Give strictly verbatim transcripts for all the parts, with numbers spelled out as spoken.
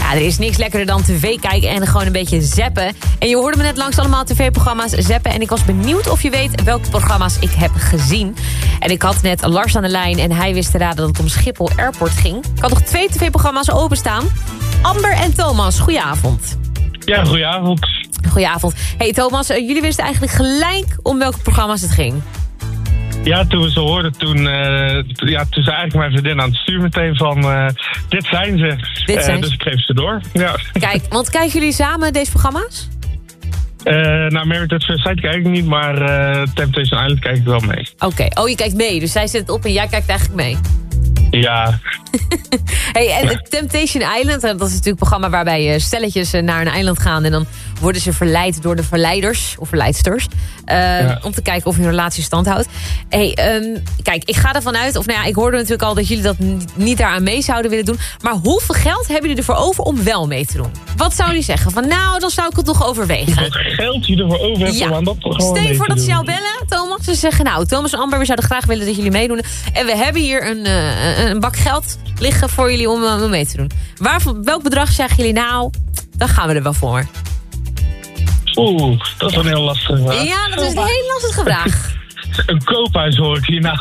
Ja, er is niks lekkerder dan tv kijken en gewoon een beetje zappen. En je hoorde me net langs allemaal tv-programma's zappen. En ik was benieuwd of je weet welke programma's ik heb gezien. En ik had net Lars aan de lijn en hij wist te raden dat het om Schiphol Airport ging. Ik had nog twee tv-programma's openstaan. Amber en Thomas, goedenavond. Ja, goedenavond. Goedenavond. Hey Thomas, uh, jullie wisten eigenlijk gelijk om welke programma's het ging. Ja, toen we ze hoorden, toen, uh, ja, toen zei eigenlijk mijn vriendin aan het stuur meteen van... Uh, dit zijn ze. Dit zijn uh, dus ik geef ze door. Ja. Kijk, want kijken jullie samen deze programma's? Uh, nou, Married at First Sight kijk ik niet, maar uh, Temptation Island kijk ik wel mee. Oké, okay. Oh, je kijkt mee. Dus zij zet het op en jij kijkt eigenlijk mee. Ja. Hey, en Temptation Island, dat is natuurlijk een programma waarbij stelletjes naar een eiland gaan en dan worden ze verleid door de verleiders of verleidsters uh, ja. om te kijken of hun relatie stand houdt. Hey, um, kijk, ik ga ervan uit, of nou ja, ik hoorde natuurlijk al dat jullie dat niet daaraan mee zouden willen doen, maar hoeveel geld hebben jullie ervoor over om wel mee te doen? Wat zou jullie zeggen? Van nou, dan zou ik het toch overwegen. Hoeveel geld je ervoor over hebt ja. om aan dat programma Stel je voor dat te ze jou bellen, Thomas. Ze zeggen, nou, Thomas en Amber, we zouden graag willen dat jullie meedoen. En we hebben hier een, uh, een bak geld liggen voor jullie om, uh, om mee te doen. Waar, welk bedrag zeggen jullie nou? Dan gaan we er wel voor. Oeh, dat is ja. een heel lastige vraag. Ja, dat is een heel lastige vraag. Een koophuis hoor ik hierna.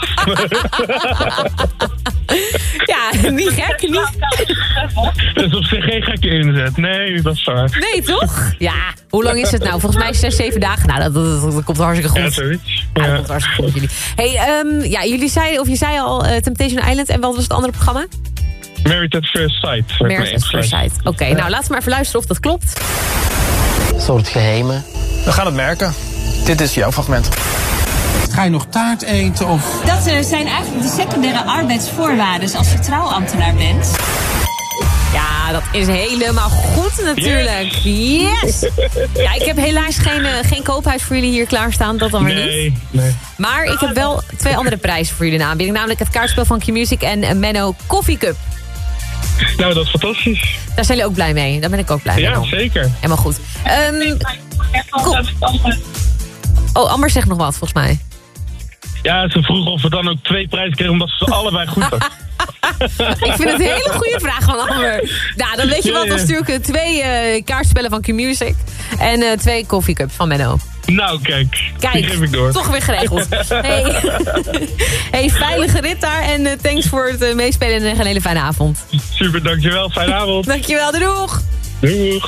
Ja, niet gek, niet. Dat is op zich geen gekke inzet. Nee, dat is waar. Nee, toch? Ja, hoe lang is het nou? Volgens mij zes, zeven dagen. Nou, dat, dat, dat, dat komt hartstikke goed. Ja, zoiets. Ja, ja. dat komt hartstikke goed, jullie. Hey, um, ja, jullie zeiden, of je zei al, uh, Temptation Island. En wat was het andere programma? Married at First Sight. Married at First Sight. Oké, okay, ja. nou, laten we maar even luisteren of dat klopt. Een soort geheimen. We gaan het merken. Dit is jouw fragment. Ga je nog taart eten of... Dat uh, zijn eigenlijk de secundaire arbeidsvoorwaarden als je trouwambtenaar bent. Ja, dat is helemaal goed natuurlijk. Yes! yes. Ja, ik heb helaas geen, uh, geen koophuis voor jullie hier klaarstaan. Dat dan weer nee, niet. Nee. Maar ik heb wel twee andere prijzen voor jullie in de aanbieding. Namelijk het kaartspel van Q-Music en uh, Menno Coffee Cup. Nou, dat is fantastisch. Daar zijn jullie ook blij mee. Daar ben ik ook blij mee. Ja, dan. zeker. Helemaal goed. Um, cool. Oh, Amber zegt nog wat, volgens mij. Ja, ze vroeg of we dan ook twee prijzen kregen omdat ze allebei goed hadden. Ik vind het een hele goede vraag van Amber. Nou, dan weet je wat, dan stuur ik twee uh, kaartspellen van Q-Music en uh, twee koffiecups van Menno. Nou, kijk. Kijk, die geef ik door. Toch weer geregeld. Hey, hey veilige rit daar en uh, thanks voor het uh, meespelen en een hele fijne avond. Super, dankjewel. Fijne avond. Dankjewel, doeg! Doeg!